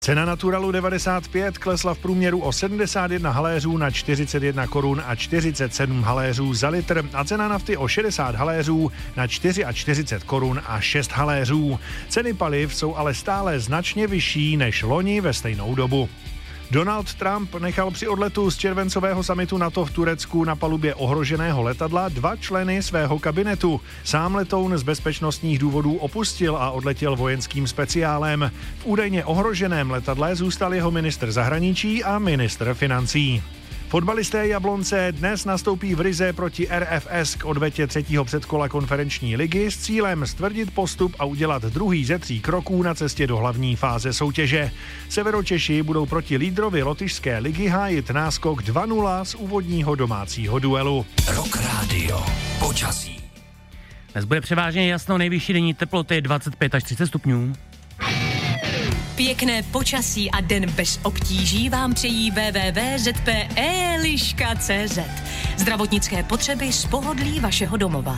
Cena Naturalu 95 klesla v průměru o 71 haléřů na 41 korun a 47 haléřů za litr a cena nafty o 60 haléřů na 44 korun a 6 haléřů. Ceny paliv jsou ale stále značně vyšší než loni ve stejnou dobu. Donald Trump nechal při odletu z červencového summitu NATO v Turecku na palubě ohroženého letadla 2 členy svého kabinetu. Sám letoun z bezpečnostních důvodů opustil a odletěl vojenským speciálem. V údajně ohroženém letadle zůstal jeho ministr zahraničí a ministr financí. Fotbalisté Jablonce dnes nastoupí v Rize proti RFS k odvetě 3. předkola konferenční ligy s cílem stvrdit postup a udělat druhý ze 3 kroků na cestě do hlavní fáze soutěže. Severočeši budou proti lídrovi lotyšské ligy hájit náskok 2-0 z úvodního domácího duelu. Rock Radio. Počasí. Dnes bude převážně jasno, nejvyšší denní teploty 25 až 30 stupňů. Pěkné počasí a den bez obtíží vám přejí www.zpe.liška.cz. Zdravotnické potřeby z pohodlí vašeho domova.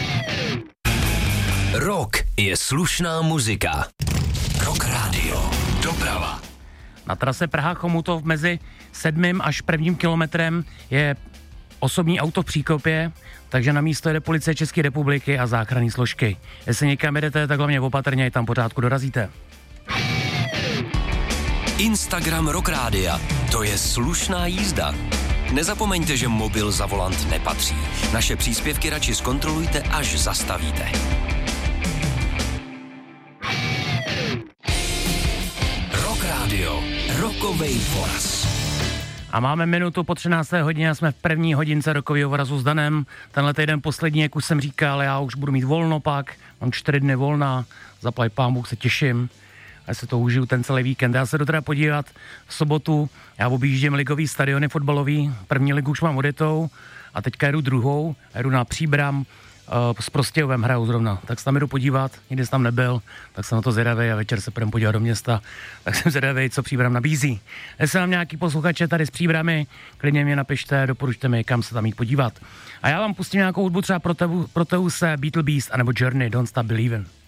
Rock je slušná muzika. Rock Radio. Doprava. Na trase Praha-Chomutov mezi 7. až 1. kilometrem je osobní auto v příkopě, takže na místo jede policie České republiky a záchranné složky. Jestli někam jedete, tak hlavně opatrně, i tam pořádku dorazíte. Instagram Rock Rádia. To je slušná jízda. Nezapomeňte, že mobil za volant nepatří. Naše příspěvky radši zkontrolujte, až zastavíte. Rock Radio. Rockovej voraz. A máme minutu po 13. hodině a jsme v první hodince rokového vorazu s Danem. Tenhle týden poslední, jak už jsem říkal, já už budu mít volno pak. Mám 4 dny volna, zaplať pán Bůh, se těším. Já se to užiju ten celý víkend. Já se jdu teda podívat v sobotu. Já objíždím ligový stadiony fotbalový. První ligu už mám odjetou a teďka jdu druhou. Jdu na Příbram s Prostějovem hraju zrovna. Tak se tam jdu podívat, nikdy jsem tam nebyl, tak jsem na to zvědavej a večer se půjdem podívat do města. Tak jsem zvědavej, co Příbram nabízí. Jestli mám nějaký posluchače tady z Příbramy, klidně mě napište, doporučte mi, kam se tam jít podívat. A já vám pustím nějakou hudbu třeba pro Teuse, Beatle Beast anebo Journey, Don't Stop Believin'.